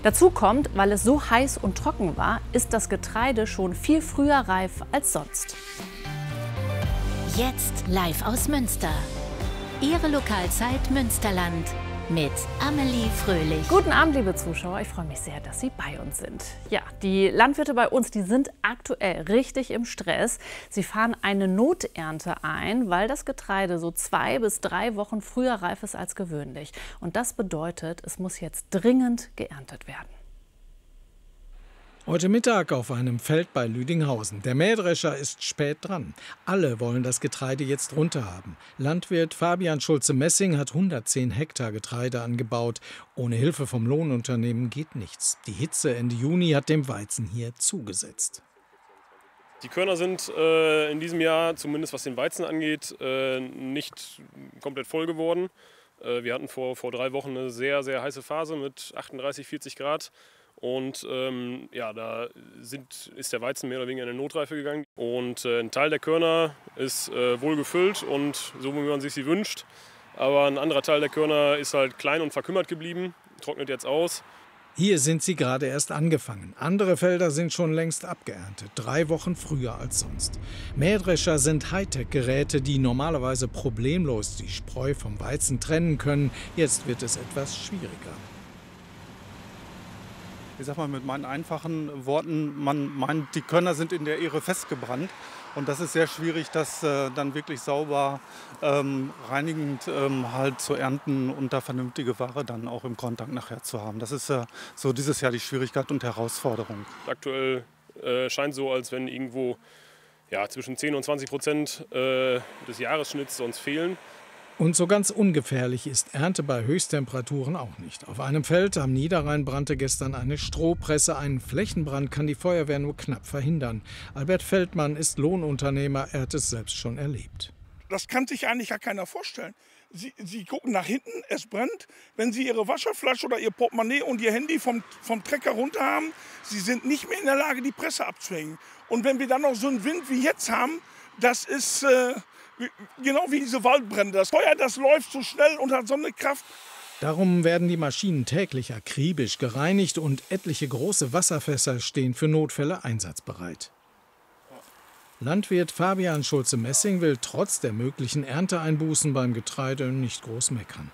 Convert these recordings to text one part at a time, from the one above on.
Dazu kommt, weil es so heiß und trocken war, ist das Getreide schon viel früher reif als sonst. Jetzt live aus Münster. Ihre Lokalzeit Münsterland mit Amelie Fröhlich. Guten Abend, liebe Zuschauer. Ich freue mich sehr, dass Sie bei uns sind. Ja, die Landwirte bei uns, die sind aktuell richtig im Stress. Sie fahren eine Noternte ein, weil das Getreide so 2 bis 3 Wochen früher reif ist als gewöhnlich. Und das bedeutet, es muss jetzt dringend geerntet werden. Heute Mittag auf einem Feld bei Lüdinghausen. Der Mähdrescher ist spät dran. Alle wollen das Getreide jetzt runterhaben. Landwirt Fabian Schulze-Messing hat 110 Hektar Getreide angebaut. Ohne Hilfe vom Lohnunternehmen geht nichts. Die Hitze Ende Juni hat dem Weizen hier zugesetzt. Die Körner sind in diesem Jahr, zumindest was den Weizen angeht, nicht komplett voll geworden. Wir hatten vor 3 Wochen eine sehr, sehr heiße Phase mit 38, 40 Grad. Und da ist der Weizen mehr oder weniger in eine Notreife gegangen. Und ein Teil der Körner ist wohl gefüllt und so, wie man sich sie wünscht. Aber ein anderer Teil der Körner ist halt klein und verkümmert geblieben, trocknet jetzt aus. Hier sind sie gerade erst angefangen. Andere Felder sind schon längst abgeerntet, 3 Wochen früher als sonst. Mähdrescher sind Hightech-Geräte, die normalerweise problemlos die Spreu vom Weizen trennen können. Jetzt wird es etwas schwieriger. Ich sag mal mit meinen einfachen Worten, man meint, die Körner sind in der Ähre festgebrannt. Und das ist sehr schwierig, das dann wirklich sauber reinigend halt zu ernten und da vernünftige Ware dann auch im Kontank nachher zu haben. Das ist so dieses Jahr die Schwierigkeit und Herausforderung. Aktuell scheint so, als wenn irgendwo zwischen 10 und 20% des Jahresschnitts sonst fehlen. Und so ganz ungefährlich ist Ernte bei Höchsttemperaturen auch nicht. Auf einem Feld am Niederrhein brannte gestern eine Strohpresse. Einen Flächenbrand kann die Feuerwehr nur knapp verhindern. Albert Feldmann ist Lohnunternehmer, er hat es selbst schon erlebt. Das kann sich eigentlich ja keiner vorstellen. Sie gucken nach hinten, es brennt. Wenn Sie Ihre Wasserflasche oder Ihr Portemonnaie und Ihr Handy vom Trecker runter haben, Sie sind nicht mehr in der Lage, die Presse abzuhängen. Und wenn wir dann noch so einen Wind wie jetzt haben, das ist genau wie diese Waldbrände. Das Feuer, das läuft so schnell und hat so eine Kraft. Darum werden die Maschinen täglich akribisch gereinigt und etliche große Wasserfässer stehen für Notfälle einsatzbereit. Landwirt Fabian Schulze-Messing will trotz der möglichen Ernteeinbußen beim Getreide nicht groß meckern.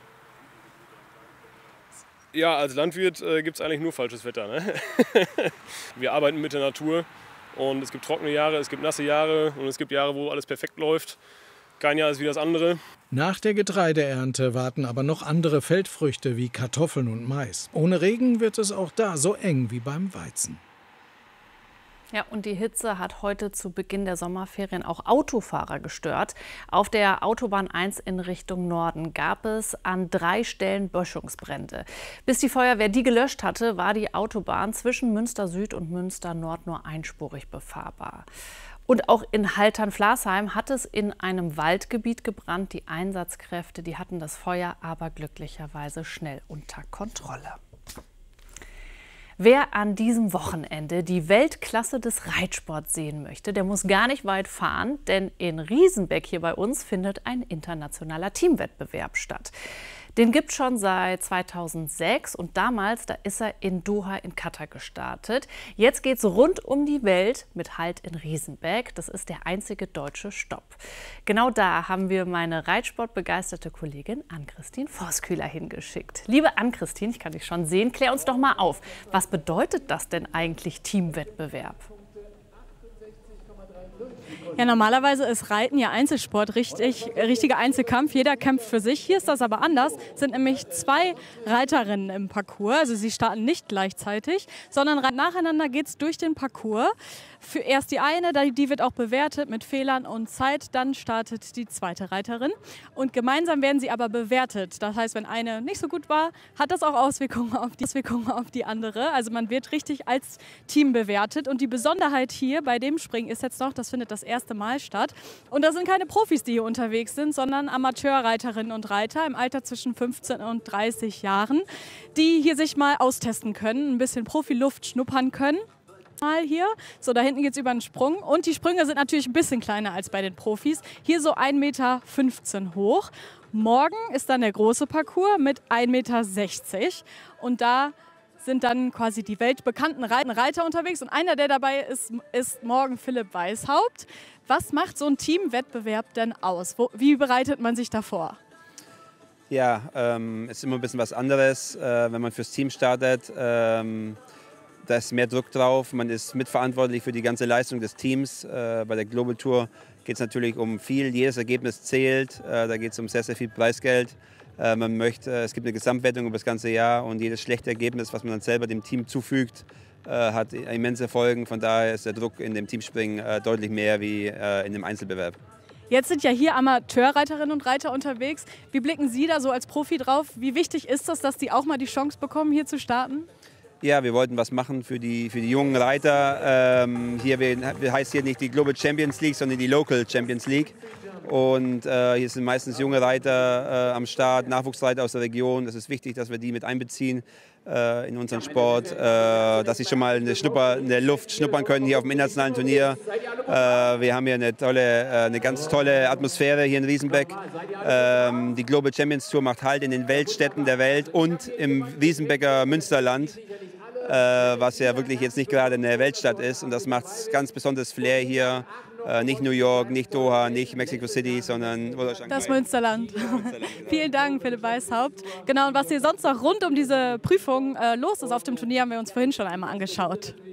Ja, als Landwirt gibt es eigentlich nur falsches Wetter, ne? Wir arbeiten mit der Natur und es gibt trockene Jahre, es gibt nasse Jahre und es gibt Jahre, wo alles perfekt läuft. Kein Jahr ist wie das andere. Nach der Getreideernte warten aber noch andere Feldfrüchte wie Kartoffeln und Mais. Ohne Regen wird es auch da so eng wie beim Weizen. Ja, und die Hitze hat heute zu Beginn der Sommerferien auch Autofahrer gestört. Auf der Autobahn 1 in Richtung Norden gab es an 3 Stellen Böschungsbrände. Bis die Feuerwehr die gelöscht hatte, war die Autobahn zwischen Münster Süd und Münster Nord nur einspurig befahrbar. Und auch in Haltern-Flasheim hat es in einem Waldgebiet gebrannt. Die Einsatzkräfte, die hatten das Feuer aber glücklicherweise schnell unter Kontrolle. Wer an diesem Wochenende die Weltklasse des Reitsports sehen möchte, der muss gar nicht weit fahren, denn in Riesenbeck hier bei uns findet ein internationaler Teamwettbewerb statt. Den gibt es schon seit 2006 und damals, da ist er in Doha in Katar gestartet. Jetzt geht es rund um die Welt mit Halt in Riesenbeck. Das ist der einzige deutsche Stopp. Genau da haben wir meine reitsportbegeisterte Kollegin Ann-Christine Voskuehler hingeschickt. Liebe Ann-Christine, ich kann dich schon sehen, klär uns doch mal auf. Was bedeutet das denn eigentlich Teamwettbewerb? Ja, normalerweise ist Reiten ja Einzelsport, richtiger Einzelkampf. Jeder kämpft für sich. Hier ist das aber anders. Es sind nämlich 2 Reiterinnen im Parcours. Also sie starten nicht gleichzeitig, sondern nacheinander geht es durch den Parcours. Für erst die eine, die wird auch bewertet mit Fehlern und Zeit. Dann startet die zweite Reiterin. Und gemeinsam werden sie aber bewertet. Das heißt, wenn eine nicht so gut war, hat das auch Auswirkungen auf die andere. Also man wird richtig als Team bewertet. Und die Besonderheit hier bei dem Springen ist jetzt noch, das findet das erste Mal statt. Und da sind keine Profis, die hier unterwegs sind, sondern Amateurreiterinnen und Reiter im Alter zwischen 15 und 30 Jahren, die hier sich mal austesten können, ein bisschen Profiluft schnuppern können. Mal hier, so da hinten geht es über einen Sprung und die Sprünge sind natürlich ein bisschen kleiner als bei den Profis. Hier so 1,15 Meter hoch. Morgen ist dann der große Parcours mit 1,60 Meter und da sind dann quasi die weltbekannten Reiter unterwegs. Und einer, der dabei ist morgen Philipp Weishaupt. Was macht so ein Teamwettbewerb denn aus? Wie bereitet man sich da vor? Ja, es ist immer ein bisschen was anderes, wenn man fürs Team startet. Da ist mehr Druck drauf, man ist mitverantwortlich für die ganze Leistung des Teams. Bei der Global Tour geht es natürlich um viel, jedes Ergebnis zählt, da geht es um sehr, sehr viel Preisgeld. Es gibt eine Gesamtwertung über das ganze Jahr und jedes schlechte Ergebnis, was man dann selber dem Team zufügt, hat immense Folgen. Von daher ist der Druck in dem Teamspringen deutlich mehr wie in dem Einzelbewerb. Jetzt sind ja hier Amateurreiterinnen und Reiter unterwegs. Wie blicken Sie da so als Profi drauf? Wie wichtig ist das, dass die auch mal die Chance bekommen, hier zu starten? Ja, wir wollten was machen für die jungen Reiter. Heißt hier nicht die Global Champions League, sondern die Local Champions League. Und hier sind meistens junge Reiter am Start, Nachwuchsreiter aus der Region. Es ist wichtig, dass wir die mit einbeziehen in unseren Sport, dass sie schon mal eine Luft schnuppern können hier auf dem internationalen Turnier. Wir haben hier eine ganz tolle Atmosphäre hier in Riesenbeck. Die Global Champions Tour macht Halt in den Weltstädten der Welt und im Riesenbecker Münsterland, was ja wirklich jetzt nicht gerade eine Weltstadt ist. Und das macht ganz besonderes Flair hier. Nicht New York, nicht Doha, nicht Mexico City, sondern das Münsterland. Vielen Dank, Philipp Weishaupt. Genau, und was hier sonst noch rund um diese Prüfung los ist auf dem Turnier, haben wir uns vorhin schon einmal angeschaut.